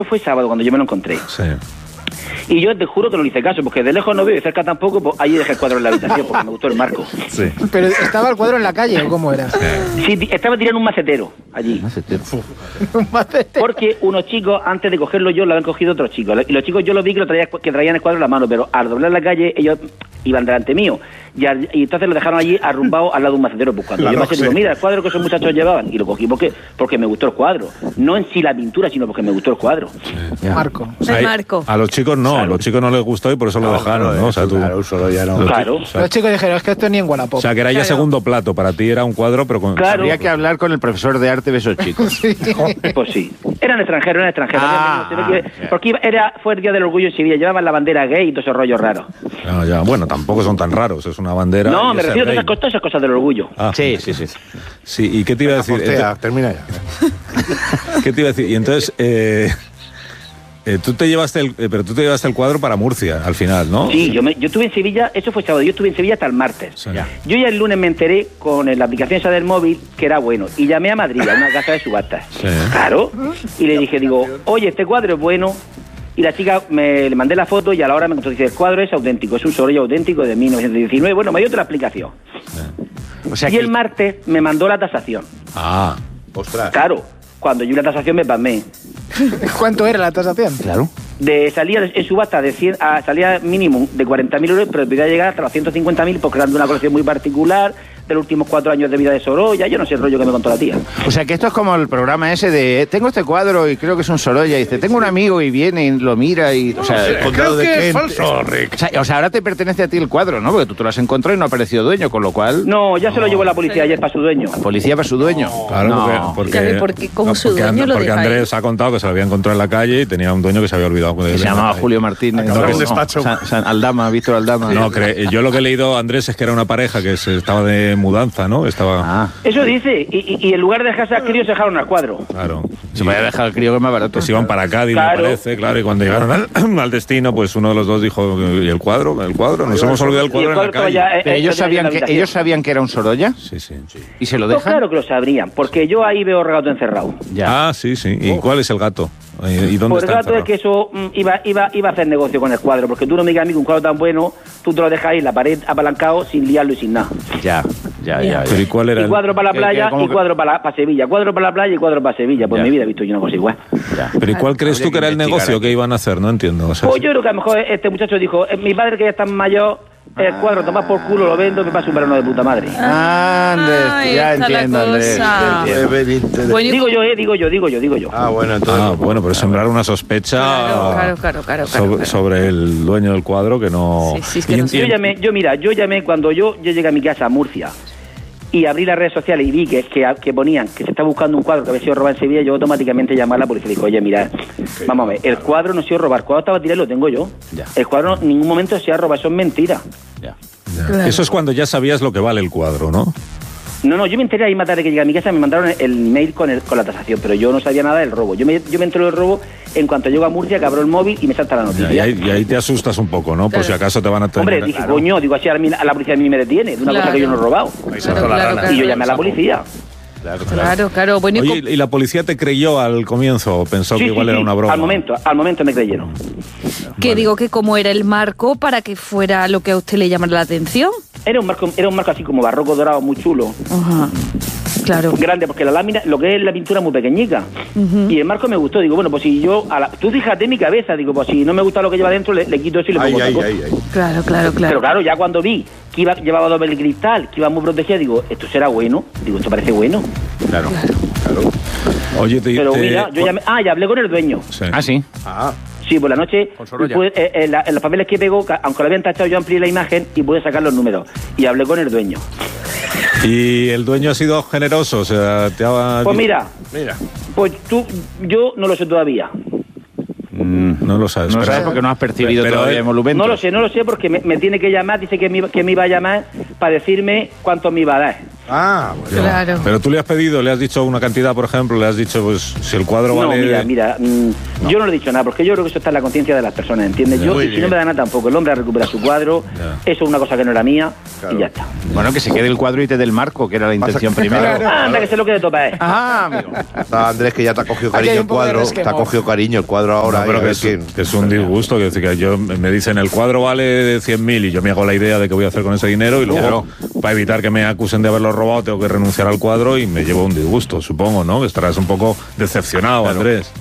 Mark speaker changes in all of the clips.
Speaker 1: fue sábado cuando yo me lo encontré.
Speaker 2: Sí.
Speaker 1: Y yo te juro que no le hice caso, porque de lejos no veo y de cerca tampoco, pues allí dejé el cuadro en la habitación porque me gustó el marco.
Speaker 2: Sí.
Speaker 3: ¿Pero estaba el cuadro en la calle o cómo era?
Speaker 1: Sí, estaba tirando un macetero allí.
Speaker 3: Un macetero.
Speaker 1: Porque unos chicos, antes de cogerlo yo, lo habían cogido otros chicos. Y los chicos yo los vi que traían el cuadro en la mano, pero al doblar la calle ellos iban delante mío. Y entonces lo dejaron allí arrumbado al lado de un macetero. Pues cuando yo pasé, digo, mira, el cuadro que esos muchachos llevaban. Y lo cogí porque me gustó el cuadro. No en sí la pintura, sino porque me gustó el cuadro.
Speaker 3: Marco.
Speaker 2: O sea,
Speaker 4: El marco.
Speaker 2: A los chicos no, a los chicos no les gustó y por eso lo dejaron, ¿no? O sea, tú...
Speaker 5: Claro, solo ya no.
Speaker 1: Claro.
Speaker 3: Los chicos dijeron, es que esto ni en Wallapop.
Speaker 2: O sea, que era ya segundo plato. Para ti era un cuadro, pero con...
Speaker 1: Claro.
Speaker 5: Habría que hablar con el profesor de arte de esos chicos.
Speaker 3: Sí.
Speaker 1: Pues sí. Eran extranjeros.
Speaker 5: Ah,
Speaker 1: Porque fue el Día del Orgullo en Sevilla. Llevaban la bandera gay y todos esos rollos raros.
Speaker 2: Ah, ya. Bueno, tampoco son tan raros. Es una bandera...
Speaker 1: No,
Speaker 2: y
Speaker 1: me
Speaker 2: es
Speaker 1: refiero
Speaker 2: el
Speaker 1: a
Speaker 2: rey.
Speaker 1: todas esas cosas del orgullo.
Speaker 2: Ah,
Speaker 5: Sí.
Speaker 2: sí, ¿y qué te iba a decir?
Speaker 5: Hostia, termina ya.
Speaker 2: ¿Qué te iba a decir? Y entonces... tú te llevaste el cuadro para Murcia al final, ¿no?
Speaker 1: Sí, yo estuve en Sevilla, eso fue sábado, yo estuve en Sevilla hasta el martes.
Speaker 2: Sí.
Speaker 1: Yo ya el lunes me enteré con la aplicación esa del móvil que era bueno y llamé a Madrid, a una casa de subastas.
Speaker 2: Sí.
Speaker 1: Claro. Y le dije, oye, este cuadro es bueno. Y la chica le mandé la foto y a la hora me contó, dice, el cuadro es auténtico, es un Sorolla auténtico de 1919. Bueno, me dio otra explicación.
Speaker 5: O sea
Speaker 1: Y el martes me mandó la tasación.
Speaker 2: Ah,
Speaker 5: Ostras.
Speaker 1: Claro, cuando yo vi la tasación me pasmé.
Speaker 3: ¿Cuánto era la tasación?
Speaker 5: Claro.
Speaker 1: Salía en subasta de 100 salía mínimo de 40.000 euros, pero podía llegar hasta los 150.000 porque eran de una colección muy particular de los últimos 4 años de vida de Sorolla. Yo no sé el rollo que me contó la tía.
Speaker 5: O sea que esto es como el programa ese de tengo este cuadro y creo que es un Sorolla y dice tengo un amigo y viene y lo mira y o sea,
Speaker 6: Creo que es falso, Rick.
Speaker 5: o sea, ahora te pertenece a ti el cuadro, ¿no? Porque tú te lo has encontrado y no ha aparecido dueño, con lo cual
Speaker 1: No, ya se lo llevó la policía ayer para su dueño.
Speaker 5: la policía para su dueño.
Speaker 2: claro,
Speaker 5: No.
Speaker 2: porque
Speaker 4: Porque como su
Speaker 2: porque
Speaker 4: dueño lo
Speaker 2: porque
Speaker 4: deja ahí.
Speaker 2: Andrés ha contado que se lo había encontrado en la calle y tenía un dueño que se había olvidado de
Speaker 5: Que
Speaker 2: él.
Speaker 5: se llamaba Julio Martínez.
Speaker 6: Acabó en el despacho.
Speaker 5: Aldama, Víctor Aldama.
Speaker 2: No, yo lo que he leído, Andrés, es que era una pareja que estaba de mudanza, ¿no? Estaba...
Speaker 5: Ah,
Speaker 1: Eso dice, y en lugar de dejarse al crío se dejaron al cuadro.
Speaker 2: Claro.
Speaker 5: se vaya a dejar al crío que es más barato.
Speaker 2: Pues iban para Cádiz,
Speaker 1: Claro.
Speaker 2: me parece, claro, y cuando llegaron al destino, pues uno de los dos dijo, ¿y el cuadro? Nos hemos olvidado el
Speaker 1: Y el
Speaker 2: cuadro en la
Speaker 1: cuadro
Speaker 2: calle.
Speaker 1: ya,
Speaker 5: Pero ellos
Speaker 1: tenía
Speaker 5: sabían
Speaker 1: en la
Speaker 5: que
Speaker 1: habitación.
Speaker 5: ellos sabían que era un Sorolla
Speaker 2: Sí, sí.
Speaker 5: y se lo
Speaker 1: Pues
Speaker 5: dejan.
Speaker 1: claro que lo sabrían, porque yo ahí veo regato encerrado.
Speaker 5: Ya.
Speaker 2: Ah, sí, sí. ¿Y cuál es el gato? ¿Y dónde
Speaker 1: Pues el
Speaker 2: está
Speaker 1: gato es
Speaker 2: encerrado?
Speaker 1: que eso iba a hacer negocio con el cuadro, porque tú no me digas a mí que un cuadro tan bueno, tú te lo dejas ahí en la pared apalancado sin liarlo y sin nada.
Speaker 5: Ya.
Speaker 2: Pero ¿y cuál era
Speaker 1: Y cuadro para la playa
Speaker 5: ¿Cómo
Speaker 1: y cuadro para Sevilla. Cuadro para la playa y cuadro para Sevilla. Pues
Speaker 5: Ya.
Speaker 1: en mi vida he visto yo una cosa igual.
Speaker 2: Pero ¿y cuál crees
Speaker 5: Habría
Speaker 2: tú que era el
Speaker 5: investigar
Speaker 2: negocio
Speaker 5: aquí.
Speaker 2: que iban a hacer? No entiendo. O sea,
Speaker 1: Pues yo creo que a lo mejor este muchacho dijo, mi padre que ya está mayor, el cuadro, tomás por culo, lo vendo, me pasa un verano de puta madre.
Speaker 5: Andrés,
Speaker 4: Ay,
Speaker 5: ya
Speaker 4: está la
Speaker 5: entiendo, Andrés.
Speaker 4: cosa.
Speaker 5: ya entiendo.
Speaker 4: Bueno, y-
Speaker 1: Digo yo.
Speaker 5: Ah, bueno, entonces.
Speaker 2: bueno, pero sembrar una sospecha
Speaker 4: Claro.
Speaker 2: sobre el dueño del cuadro que no...
Speaker 4: Sí, es que
Speaker 2: Y
Speaker 4: no
Speaker 2: en-
Speaker 4: sé.
Speaker 2: y en-
Speaker 1: Yo llamé cuando yo llegué a mi casa a Murcia y abrí las redes sociales y vi que ponían que se está buscando un cuadro que había sido robado en Sevilla. Yo automáticamente llamé a la policía y dije, oye, mira, vamos a ver, el cuadro no ha sido robado, el cuadro estaba tirado y lo tengo yo.
Speaker 5: Ya.
Speaker 1: El cuadro en ningún momento se ha robado, eso es mentira.
Speaker 5: Ya.
Speaker 2: Ya.
Speaker 4: Claro.
Speaker 2: Eso es cuando ya sabías lo que vale el cuadro, ¿no?
Speaker 1: No, yo me enteré ahí más tarde que llegué a mi casa, me mandaron el mail con la tasación, pero yo no sabía nada del robo. Yo me entero del robo en cuanto llego a Murcia, que abro el móvil y me salta la noticia.
Speaker 2: Y ahí te asustas un poco, ¿no? Por
Speaker 4: Claro.
Speaker 2: si acaso te van a tener...
Speaker 1: Hombre, dije, coño, así a la policía a mí me detiene, de una cosa
Speaker 4: Claro.
Speaker 1: que yo no he robado.
Speaker 4: Claro.
Speaker 1: Y yo llamé a la policía.
Speaker 4: Claro. Bueno, y
Speaker 2: Oye, ¿y la policía te creyó al comienzo o pensó que
Speaker 1: Sí,
Speaker 2: igual
Speaker 1: sí,
Speaker 2: era
Speaker 1: sí.
Speaker 2: una broma?
Speaker 1: Al momento me creyeron.
Speaker 4: que digo que cómo era el marco para que fuera lo que a usted le llamara la atención.
Speaker 1: Era un marco así como barroco dorado, muy chulo.
Speaker 4: Ajá. Claro.
Speaker 1: Grande, porque la lámina, lo que es la pintura es muy pequeñica. Y el marco me gustó. Digo, bueno, pues si yo... tú fíjate mi cabeza. Digo, pues si no me gusta lo que lleva dentro, le quito eso y le pongo otra cosa.
Speaker 4: Claro.
Speaker 1: Pero claro, ya cuando vi que llevaba doble cristal, que iba muy protegida, digo, esto será bueno. Digo, esto parece bueno.
Speaker 5: Claro.
Speaker 2: Oye,
Speaker 1: Pero mira, yo llamé... y hablé con el dueño.
Speaker 2: Sí.
Speaker 5: Ah, sí.
Speaker 1: Sí, por la noche,
Speaker 5: Sorolla.
Speaker 1: en los papeles que pegó, aunque lo habían tachado, yo amplié la imagen y pude sacar los números. Y hablé con el dueño.
Speaker 2: ¿Y el dueño ha sido generoso? O sea, te ha...
Speaker 1: Pues mira, pues yo no lo sé todavía.
Speaker 2: No lo sabes.
Speaker 5: No
Speaker 2: pero-
Speaker 5: sabes porque no has percibido
Speaker 2: pero
Speaker 5: todavía
Speaker 2: él-
Speaker 5: emolumentos.
Speaker 1: No lo sé porque me tiene que llamar, dice que me iba a llamar para decirme cuánto me iba a dar.
Speaker 6: Ah, bueno.
Speaker 4: Claro.
Speaker 2: Pero tú le has pedido, le has dicho una cantidad, por ejemplo, le has dicho, pues, si el cuadro
Speaker 1: No,
Speaker 2: vale...
Speaker 1: mira, yo no le he dicho nada, porque yo creo que eso está en la conciencia de las personas, ¿entiendes? Yo,
Speaker 6: Muy
Speaker 1: y si
Speaker 6: bien.
Speaker 1: no me da nada tampoco, el hombre recupera su cuadro,
Speaker 2: Ya.
Speaker 1: eso es una cosa que no era mía,
Speaker 6: Claro.
Speaker 1: y ya está.
Speaker 5: Bueno, que se quede el cuadro y te dé el marco, que era la intención primero.
Speaker 3: Claro.
Speaker 1: Anda, que se lo quede topa,
Speaker 5: Ajá, amigo.
Speaker 6: Está Andrés, que ya te ha cogido
Speaker 3: Aquí hay
Speaker 6: cariño
Speaker 3: un
Speaker 6: el
Speaker 3: poco de
Speaker 6: cuadro. Te
Speaker 3: resquemor.
Speaker 6: ha cogido cariño el cuadro ahora.
Speaker 2: No, pero
Speaker 6: y a
Speaker 2: que
Speaker 6: ver
Speaker 2: es,
Speaker 6: quién.
Speaker 2: que es un disgusto, que decir que yo me dicen el cuadro vale 100.000 y yo me hago la idea de qué voy a hacer con ese dinero y luego, para evitar que me acusen de haberlo robado, tengo que renunciar al cuadro y me llevo un disgusto, supongo, ¿no? Estarás un poco decepcionado, Andrés.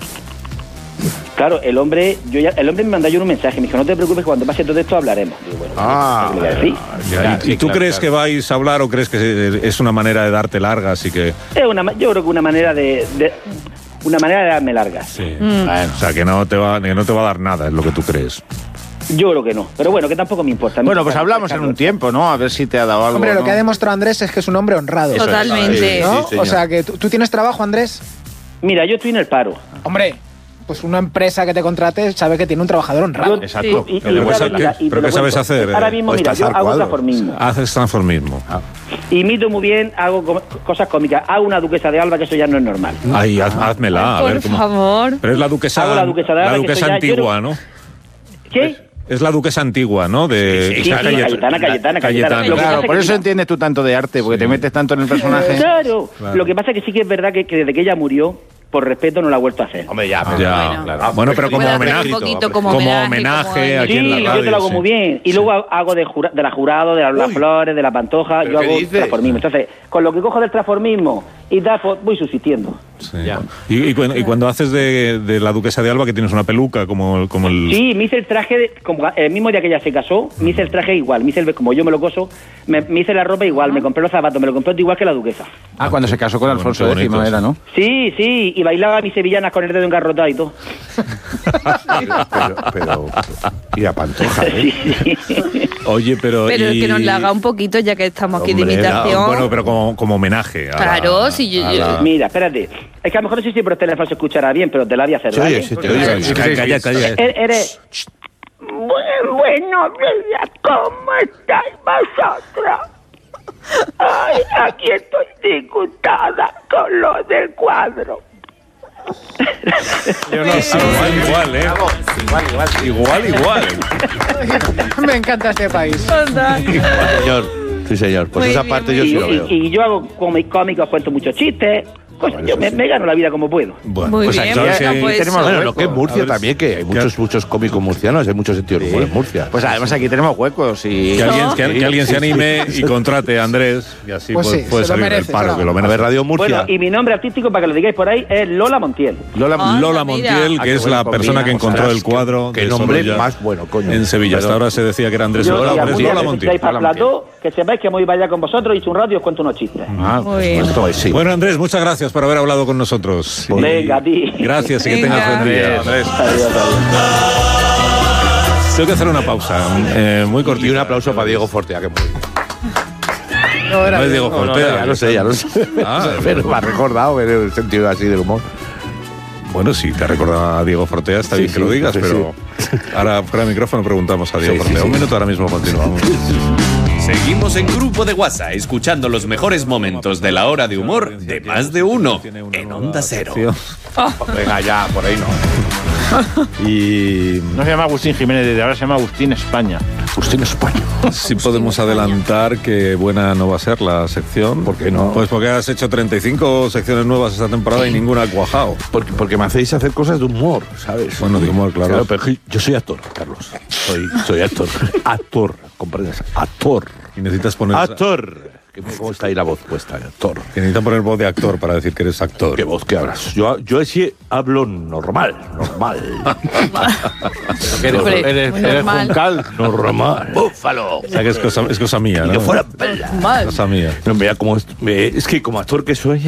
Speaker 1: Claro, el hombre me mandó yo un mensaje, me dijo, no te preocupes, cuando pase todo esto hablaremos. Digo, bueno,
Speaker 6: Ah,
Speaker 1: ¿qué le voy a decir?
Speaker 2: Ya, ¿Y tú crees que vais a hablar o crees que es una manera de darte largas y que...
Speaker 1: Yo creo que una manera de darme largas.
Speaker 2: Sí. Bueno, o sea, que no te va a dar nada, es lo que tú crees.
Speaker 1: Yo creo que no, pero bueno, que tampoco me importa.
Speaker 5: Bueno, pues hablamos en un tiempo, ¿no? A ver si te ha dado algo.
Speaker 3: Hombre, lo
Speaker 5: ¿no?
Speaker 3: que ha demostrado Andrés es que es un hombre honrado.
Speaker 4: Eso es. Totalmente.
Speaker 3: ¿No?
Speaker 6: Sí, señor.
Speaker 3: O sea, que tú tienes trabajo, Andrés.
Speaker 1: Mira, yo estoy en el paro.
Speaker 3: Hombre, pues una empresa que te contrate sabe que tiene un trabajador honrado.
Speaker 5: Exacto.
Speaker 1: Y
Speaker 2: Pero
Speaker 1: mira,
Speaker 2: ¿qué-
Speaker 1: mira, y
Speaker 2: pero
Speaker 1: te
Speaker 2: qué
Speaker 1: lo
Speaker 2: sabes
Speaker 1: cuento.
Speaker 2: hacer?
Speaker 1: Ahora mismo,
Speaker 6: Pues
Speaker 1: mira, yo
Speaker 6: tasar
Speaker 1: hago
Speaker 6: cuadros.
Speaker 1: transformismo.
Speaker 2: Haces transformismo.
Speaker 1: Imito muy bien, hago cosas cómicas. Hago una duquesa de Alba, que eso ya no es normal.
Speaker 2: Ay, házmela, a ver
Speaker 4: Por
Speaker 2: cómo...
Speaker 4: favor.
Speaker 2: Pero es la duquesa,
Speaker 1: Hago la duquesa de Alba, que
Speaker 2: duquesa
Speaker 1: soy ya-
Speaker 2: antigua, ¿no?
Speaker 1: ¿Qué?
Speaker 2: Es la duquesa antigua, ¿no? De
Speaker 1: Sí, Cayetana.
Speaker 2: Cayetana.
Speaker 1: Lo que
Speaker 5: Claro,
Speaker 1: pasa
Speaker 5: por
Speaker 1: que
Speaker 5: eso
Speaker 1: mira,
Speaker 5: entiendes tú tanto de arte, porque te metes tanto en el personaje.
Speaker 1: Claro. Lo que pasa es que sí que es verdad que desde que ella murió, por respeto, no la ha vuelto a hacer.
Speaker 6: Hombre, ya, pero
Speaker 2: Ya,
Speaker 4: Bueno.
Speaker 2: claro. Bueno, pero como
Speaker 4: Puede hacer
Speaker 2: homenaje.
Speaker 4: un poquito como
Speaker 2: como
Speaker 4: homenaje,
Speaker 2: homenaje
Speaker 4: como
Speaker 2: aquí en la
Speaker 1: Sí,
Speaker 2: radio.
Speaker 1: yo te lo hago
Speaker 2: sí.
Speaker 1: muy bien. Y luego hago de la jurado, de las flores, de la pantoja,
Speaker 6: ¿Pero
Speaker 1: yo
Speaker 6: qué
Speaker 1: hago
Speaker 6: dices?
Speaker 1: transformismo. Entonces, con lo que cojo del transformismo y tal, pues voy subsistiendo.
Speaker 2: Sí. Y cuando haces de la duquesa de Alba, que tienes una peluca como el...
Speaker 1: Sí, me hice el traje, como el mismo día que ella se casó, me hice el traje igual, como yo me lo coso, me hice la ropa igual, me compré los zapatos, me lo compré todo igual que la duquesa.
Speaker 5: Ah, cuando se casó con
Speaker 2: Bueno,
Speaker 5: Alfonso
Speaker 2: qué
Speaker 5: X
Speaker 2: bonito,
Speaker 5: era, ¿no?
Speaker 1: Sí, y bailaba mis sevillanas con el dedo engarrotado y todo.
Speaker 6: pero y la pantoja, ¿eh?
Speaker 1: Sí, sí.
Speaker 2: Oye, pero...
Speaker 4: Pero
Speaker 2: y-
Speaker 4: que nos la haga un poquito, ya que estamos aquí de
Speaker 2: Hombre,
Speaker 4: imitación.
Speaker 2: bueno, pero como homenaje.
Speaker 4: Claro, si yo-
Speaker 1: Mira, espérate. Es que a lo mejor no sé si por el teléfono se escuchará bien, pero te la voy a hacer.
Speaker 6: Sí,
Speaker 1: ¿vale?
Speaker 6: sí, te oye.
Speaker 2: Calla.
Speaker 1: Eres... Buenos días, ¿cómo estáis vosotros? Ay, aquí estoy disgustada con lo del cuadro.
Speaker 2: Igual, ¿eh? Igual.
Speaker 3: Me encanta este país.
Speaker 6: Señor, sí, señor. Pues
Speaker 4: Muy
Speaker 6: esa
Speaker 4: bien,
Speaker 6: parte
Speaker 4: muy
Speaker 6: yo sí
Speaker 1: Y,
Speaker 6: lo veo.
Speaker 1: y yo hago cómicos, cuento muchos chistes. Pues yo me gano la vida como puedo.
Speaker 2: Bueno,
Speaker 4: Muy
Speaker 2: pues
Speaker 4: bien,
Speaker 2: aquí
Speaker 5: sí,
Speaker 4: pues
Speaker 5: tenemos-
Speaker 4: eso.
Speaker 6: Bueno, lo que es
Speaker 2: A
Speaker 6: Murcia
Speaker 2: ver,
Speaker 6: también, que hay muchos cómicos murcianos, hay mucho sentido del humor en Murcia.
Speaker 5: Pues además aquí tenemos huecos y...
Speaker 2: que alguien se anime y contrate a Andrés y así
Speaker 3: Pues
Speaker 2: puede
Speaker 3: sí, se lo
Speaker 2: salir del
Speaker 3: merece,
Speaker 2: paro,
Speaker 3: será.
Speaker 2: que lo
Speaker 6: A ver,
Speaker 2: merece.
Speaker 6: Radio Murcia.
Speaker 1: Bueno, y mi nombre artístico, para que lo digáis por ahí, es Lola Montiel.
Speaker 5: Lola,
Speaker 4: Ah,
Speaker 2: Lola
Speaker 4: mira.
Speaker 2: Montiel,
Speaker 5: Ah,
Speaker 2: que
Speaker 5: qué
Speaker 2: es
Speaker 5: bueno,
Speaker 2: la persona que
Speaker 5: combina,
Speaker 2: encontró
Speaker 6: ostras,
Speaker 2: el cuadro
Speaker 6: qué
Speaker 2: de
Speaker 6: nombre
Speaker 2: Sorolla
Speaker 6: más bueno, coño.
Speaker 2: en Sevilla. Hasta
Speaker 6: Pero-
Speaker 2: ahora se decía que era Andrés
Speaker 1: Yo,
Speaker 2: Sorolla,
Speaker 1: y
Speaker 2: pero es
Speaker 1: algún día
Speaker 2: Lola
Speaker 1: que
Speaker 2: Montiel.
Speaker 1: estéis para el plató, que sepáis que me voy para allá con vosotros, hice un radio y os cuento unos chistes.
Speaker 5: Ah,
Speaker 4: Muy bien.
Speaker 6: Pues sí.
Speaker 2: Bueno, Andrés, muchas gracias por haber hablado con nosotros. Y
Speaker 1: Venga, a ti.
Speaker 2: Gracias y que
Speaker 4: Venga.
Speaker 2: tengas buen día, Andrés.
Speaker 1: Adiós.
Speaker 2: Tengo que hacer una pausa muy cortita.
Speaker 6: Y un aplauso para Diego Fortea, que muy
Speaker 3: No, era
Speaker 2: No es Diego
Speaker 6: No,
Speaker 2: Fortea.
Speaker 6: ya lo sé.
Speaker 2: Ah,
Speaker 6: Pero me ha recordado en el sentido así del humor.
Speaker 2: Bueno, si te recordaba a Diego Fortea, está
Speaker 6: Sí,
Speaker 2: bien que lo
Speaker 6: sí,
Speaker 2: digas,
Speaker 6: sí,
Speaker 2: pero ahora fuera de micrófono preguntamos a Diego
Speaker 6: Sí, sí,
Speaker 2: Fortea.
Speaker 6: sí.
Speaker 2: Un minuto, ahora mismo continuamos.
Speaker 7: Seguimos en Grupo de WhatsApp, escuchando los mejores momentos de la hora de humor de más de uno en Onda Cero.
Speaker 5: venga ya, por ahí no.
Speaker 2: Y
Speaker 5: No se llama Agustín Jiménez, desde ahora se llama Agustín España.
Speaker 6: Agustín España.
Speaker 2: sí podemos adelantar que buena no va a ser la sección.
Speaker 6: ¿Por qué no?
Speaker 2: Pues porque has hecho 35 secciones nuevas esta temporada y ninguna ha cuajado.
Speaker 6: Porque me hacéis hacer cosas de humor, ¿sabes?
Speaker 2: Bueno, de humor, claro.
Speaker 6: Pero yo soy actor, Carlos. Soy actor. Actor, ¿comprendes? Actor.
Speaker 2: Y necesitas poner...
Speaker 6: Actor. ¿Cómo está ahí la voz puesta? Actor.
Speaker 2: Que necesitan poner voz de actor para decir que eres actor.
Speaker 6: ¿Qué voz que hablas? Yo sí hablo normal.
Speaker 4: Hombre,
Speaker 5: Eres
Speaker 4: muy normal.
Speaker 5: Juncal.
Speaker 6: Normal. Búfalo.
Speaker 2: O sea, que es cosa mía, ¿no?
Speaker 6: Yo fuera bella.
Speaker 4: Mal.
Speaker 2: Cosa mía.
Speaker 6: No, mira, es que como actor que soy,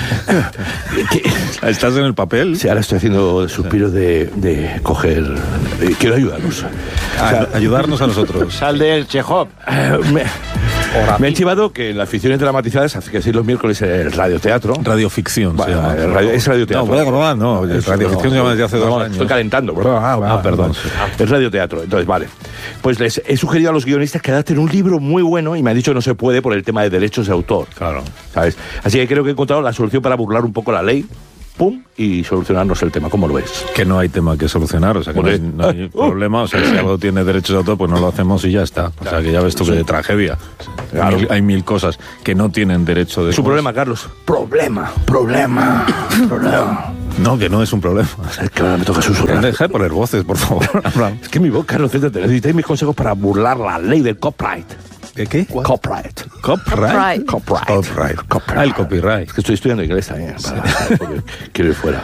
Speaker 2: ¿Estás en el papel?
Speaker 6: sí, ahora estoy haciendo suspiros de coger. Quiero ayudarlos.
Speaker 2: Ayudarnos a nosotros.
Speaker 5: Sal del Chekhov.
Speaker 6: Me- Me han chivado que en las ficciones dramatizadas hace que 6 los miércoles el radioteatro.
Speaker 2: Radioficción.
Speaker 6: Bueno,
Speaker 2: se llama.
Speaker 6: es radioteatro.
Speaker 2: No, puede grabar, no. Radioficción se llama desde hace 2 años.
Speaker 6: Estoy calentando. Perdón. Es radioteatro. Entonces, vale. Pues les he sugerido a los guionistas que adapten un libro muy bueno y me han dicho que no se puede por el tema de derechos de autor.
Speaker 2: Claro.
Speaker 6: ¿Sabes? Así que creo que he encontrado la solución para burlar un poco la ley. Pum, y solucionarnos el tema. ¿Cómo lo ves?
Speaker 2: Que no hay tema que solucionar, o sea, que no hay problema. O sea, si algo tiene derechos de autor, pues no lo hacemos y ya está. O sea, que ya ves tú que tragedia.
Speaker 6: Claro.
Speaker 2: Hay mil cosas que no tienen derecho de...
Speaker 6: Es un problema, Carlos. Problema.
Speaker 2: No, que no es un problema.
Speaker 6: Es que ahora me toca susurrar.
Speaker 2: Deja de poner voces, por favor.
Speaker 6: Es que mi voz, Carlos, céntrate. Necesitáis mis consejos para burlar la ley del copyright.
Speaker 2: ¿De qué?
Speaker 6: Copyright.
Speaker 2: Copyright.
Speaker 6: Copyright.
Speaker 2: Ah, el copyright.
Speaker 6: Es que estoy estudiando inglés también. Quiero ir fuera.